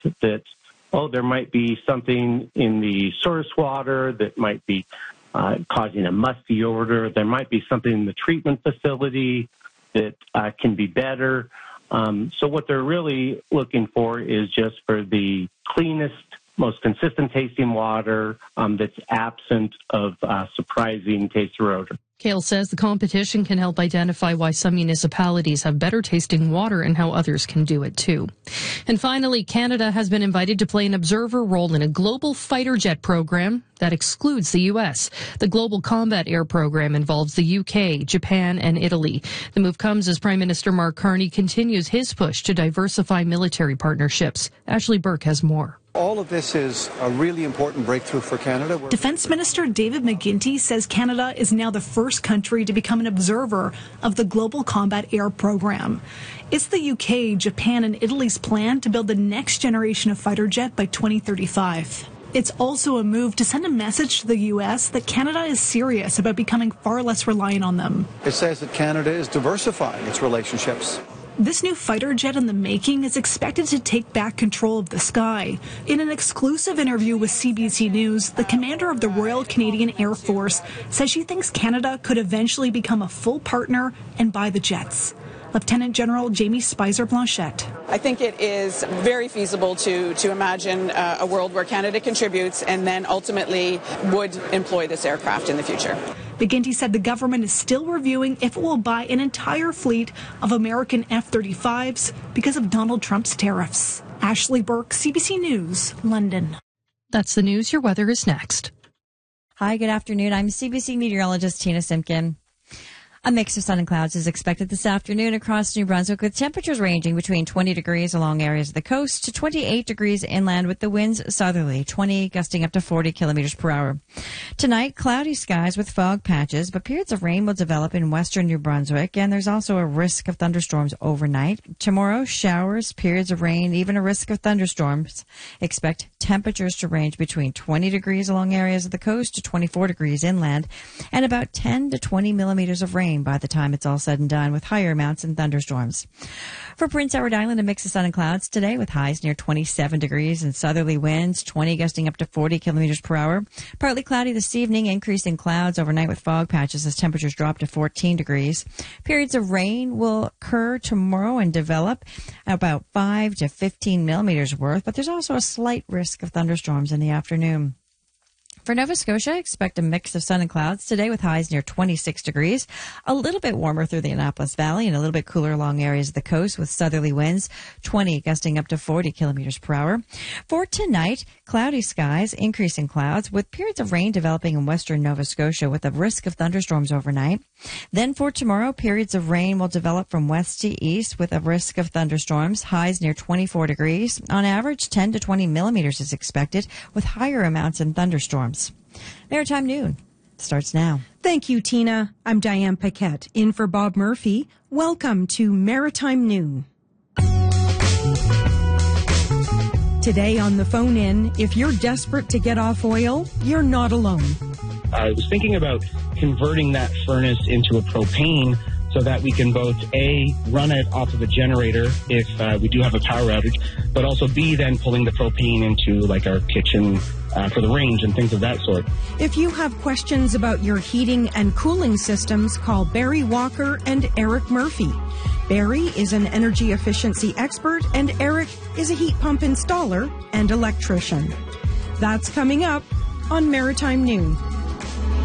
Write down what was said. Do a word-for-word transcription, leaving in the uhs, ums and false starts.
that, oh, there might be something in the source water that might be uh, causing a musty odor. There might be something in the treatment facility that uh, can be better. Um, so what they're really looking for is just for the cleanest, most consistent tasting water um, that's absent of uh, surprising taste or odor. Kale says the competition can help identify why some municipalities have better tasting water and how others can do it too. And finally, Canada has been invited to play an observer role in a global fighter jet program that excludes the U S. The Global Combat Air Program involves the U K, Japan, and Italy. The move comes as Prime Minister Mark Carney continues his push to diversify military partnerships. Ashley Burke has more. All of this is a really important breakthrough for Canada. We're Defence Minister David McGuinty says Canada is now the first country to become an observer of the Global Combat Air Program. It's the U K, Japan, and Italy's plan to build the next generation of fighter jet by twenty thirty-five. It's also a move to send a message to the U S that Canada is serious about becoming far less reliant on them. It says that Canada is diversifying its relationships. This new fighter jet in the making is expected to take back control of the sky. In an exclusive interview with C B C News, the commander of the Royal Canadian Air Force says she thinks Canada could eventually become a full partner and buy the jets. Lieutenant General Jamie Spicer Blanchette. I think it is very feasible to, to imagine uh, a world where Canada contributes and then ultimately would employ this aircraft in the future. McGuinty said the government is still reviewing if it will buy an entire fleet of American F thirty-fives because of Donald Trump's tariffs. Ashley Burke, C B C News, London. That's the news. Your weather is next. Hi, good afternoon. I'm C B C meteorologist Tina Simpkin. A mix of sun and clouds is expected this afternoon across New Brunswick, with temperatures ranging between twenty degrees along areas of the coast to twenty-eight degrees inland, with the winds southerly, twenty gusting up to forty kilometers per hour. Tonight, cloudy skies with fog patches, but periods of rain will develop in western New Brunswick, and there's also a risk of thunderstorms overnight. Tomorrow, showers, periods of rain, even a risk of thunderstorms. Expect temperatures to range between twenty degrees along areas of the coast to twenty-four degrees inland, and about ten to twenty millimeters of rain by the time it's all said and done, with higher amounts in thunderstorms. For Prince Edward Island, a mix of sun and clouds today, with highs near twenty-seven degrees and southerly winds, twenty gusting up to forty kilometers per hour. Partly cloudy this evening, increasing clouds overnight with fog patches as temperatures drop to fourteen degrees. Periods of rain will occur tomorrow and develop about five to fifteen millimeters worth, but there's also a slight risk of thunderstorms in the afternoon. For Nova Scotia, expect a mix of sun and clouds today, with highs near twenty-six degrees. A little bit warmer through the Annapolis Valley and a little bit cooler along areas of the coast, with southerly winds, twenty gusting up to forty kilometers per hour. For tonight, cloudy skies, increasing clouds, with periods of rain developing in western Nova Scotia, with a risk of thunderstorms overnight. Then for tomorrow, periods of rain will develop from west to east, with a risk of thunderstorms. Highs near twenty-four degrees. On average, ten to twenty millimeters is expected, with higher amounts in thunderstorms. Maritime Noon starts now. Thank you, Tina. I'm Diane Paquette, in for Bob Murphy. Welcome to Maritime Noon. Today on the phone in, if you're desperate to get off oil, you're not alone. I was thinking about converting that furnace into a propane so that we can both, A, run it off of a generator if uh, we do have a power outage, but also B, then pulling the propane into like our kitchen uh, for the range and things of that sort. If you have questions about your heating and cooling systems, call Barry Walker and Eric Murphy. Barry is an energy efficiency expert, and Eric is a heat pump installer and electrician. That's coming up on Maritime Noon.